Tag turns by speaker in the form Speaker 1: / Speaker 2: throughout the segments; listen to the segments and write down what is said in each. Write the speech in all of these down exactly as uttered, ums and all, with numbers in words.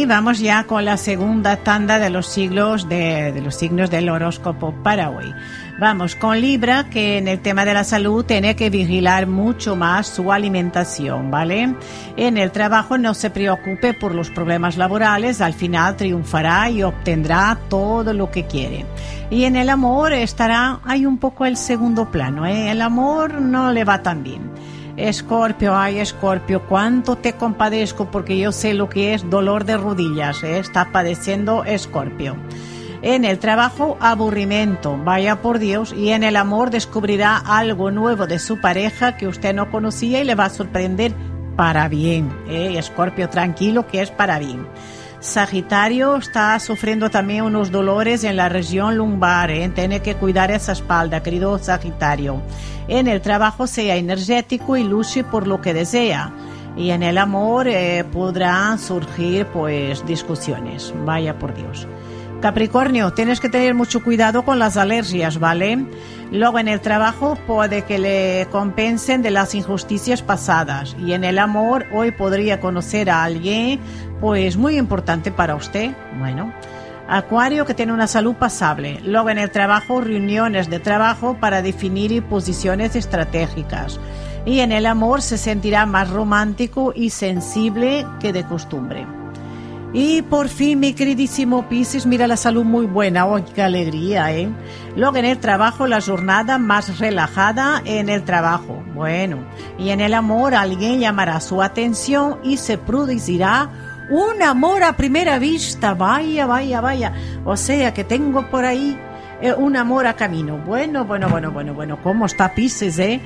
Speaker 1: Y vamos ya con la segunda tanda de los siglos de, de los signos del horóscopo para hoy. Vamos con Libra, que en el tema de la salud tiene que vigilar mucho más su alimentación, ¿vale? En el trabajo no se preocupe por los problemas laborales, al final triunfará y obtendrá todo lo que quiere. Y en el amor estará, hay un poco el segundo plano, ¿eh? El amor no le va tan bien. Escorpio, ay Escorpio, cuánto te compadezco porque yo sé lo que es dolor de rodillas, ¿eh? Está padeciendo Escorpio. En el trabajo, aburrimiento, vaya por Dios, y en el amor descubrirá algo nuevo de su pareja que usted no conocía y le va a sorprender para bien, ¿eh? Escorpio, tranquilo que es para bien. Sagitario está sufriendo también unos dolores en la región lumbar, ¿eh? Tiene que cuidar esa espalda, querido Sagitario. En el trabajo sea energético y luche por lo que desea. Y en el amor eh, podrán surgir pues discusiones, vaya por Dios. Capricornio, tienes que tener mucho cuidado con las alergias, ¿vale? Luego en el trabajo puede que le compensen de las injusticias pasadas. Y en el amor hoy podría conocer a alguien pues muy importante para usted. Bueno, Acuario, que tiene una salud pasable. Luego en el trabajo, reuniones de trabajo para definir posiciones estratégicas. Y en el amor se sentirá más romántico y sensible que de costumbre. Y por fin, mi queridísimo Piscis, mira la salud muy buena. ¡Oh, qué alegría, eh! Luego en el trabajo, la jornada más relajada en el trabajo. Bueno, y en el amor, alguien llamará su atención y se producirá un amor a primera vista. Vaya, vaya, vaya. O sea, que tengo por ahí eh, un amor a camino. Bueno, bueno, bueno, bueno, bueno. ¿Cómo está Piscis, eh?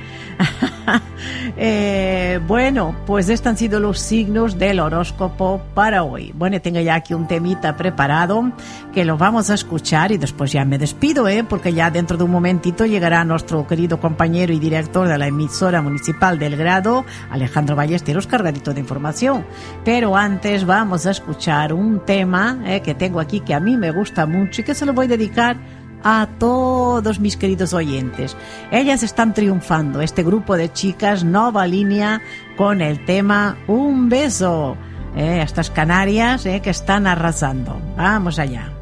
Speaker 1: eh, bueno, pues estos han sido los signos del horóscopo para hoy. Bueno, tengo ya aquí un temita preparado que lo vamos a escuchar y después ya me despido, ¿eh? Porque ya dentro de un momentito llegará nuestro querido compañero y director de la emisora municipal del Grado, Alejandro Ballesteros, cargadito de información. Pero antes vamos a escuchar un tema eh, que tengo aquí que a mí me gusta mucho y que se lo voy a dedicar a todos mis queridos oyentes. Ellas están triunfando, este grupo de chicas Nova Línea, con el tema Un Beso. Eh, estas canarias eh, que están arrasando. Vamos allá.